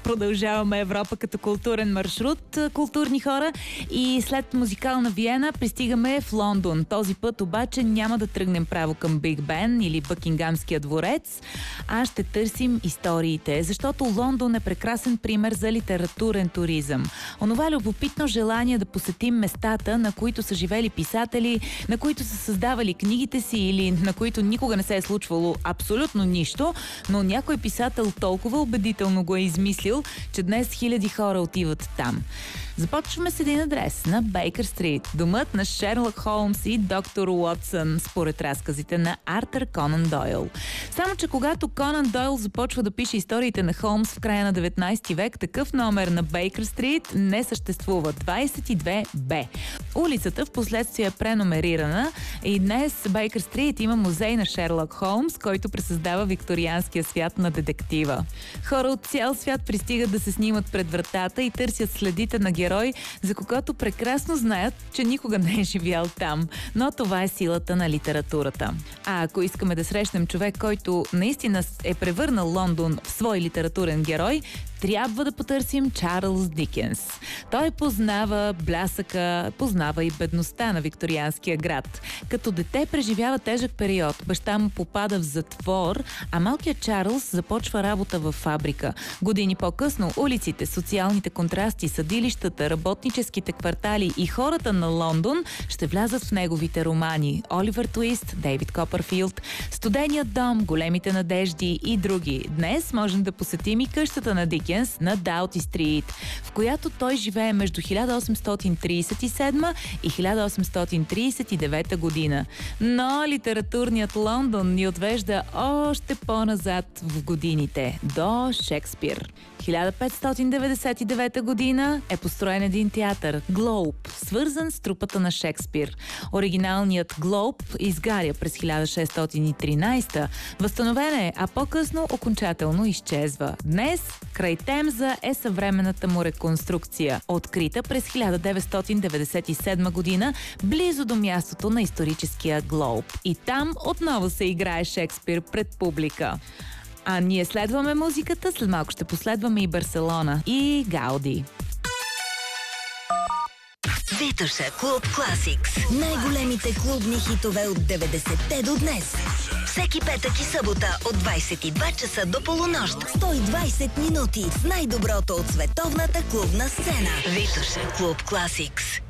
Продължаваме Европа като културен маршрут, културни хора, и след музикална Виена пристигаме в Лондон. Този път обаче няма да тръгнем право към Биг Бен или Бъкингамския дворец, а ще търсим историите, защото Лондон е прекрасен пример за литературен туризъм. Онова любопитно желание да посетим местата, на които са живели писатели, на които са създавали книгите си или на които никога не се е случвало абсолютно нищо, но някой писател толкова убедително го е измислил, че днес хиляди хора отиват там. Започваме с един адрес на Бейкър Стрит, домът на Шерлок Холмс и доктор Уотсън, според разказите на Артър Конан Дойл. Само че когато Конан Дойл започва да пише историите на Холмс в края на 19 век, такъв номер на Бейкър Стрит не съществува. 22Б. Улицата в последствие е преномерирана и днес Бейкър Стрит има музей на Шерлок Холмс, който пресъздава викторианския свят на детектива. Хора от цял свят пристигат да се снимат пред вратата и търсят следите на герой, за когото прекрасно знаят, че никога не е живял там. Но това е силата на литературата. А ако искаме да срещнем човек, който наистина е превърнал Лондон в свой литературен герой, трябва да потърсим Чарлз Дикенс. Той познава блясъка, познава и бедността на викторианския град. Като дете преживява тежък период. Баща му попада в затвор, а малкият Чарлз започва работа във фабрика. Години по-късно улиците, социалните контрасти, съдилищата, работническите квартали и хората на Лондон ще влязат в неговите романи. Оливър Твист, Дейвид Копърфилд, Студеният дом, Големите надежди и други. Днес можем да посетим и къщата на Дикенс на Даути Стрит, в която той живее между 1837 и 1839 година. Но литературният Лондон ни отвежда още по-назад в годините, до Шекспир. 1599 година е построен един театър – Глоуб, свързан с трупата на Шекспир. Оригиналният Глоуб изгаря през 1613, възстановен е, а по-късно окончателно изчезва. Днес край Темза е съвременната му реконструкция, открита през 1997 година, близо до мястото на историческия Глоуб. И там отново се играе Шекспир пред публика. А ние следваме музиката, след малко ще последваме и Барселона, и Гауди. Витоша Клуб Класикс. Най-големите клубни хитове от 90-те до днес. Всеки петък и събота от 22 часа до полунощ. 120 минути с най-доброто от световната клубна сцена. Витоша Клуб Класикс.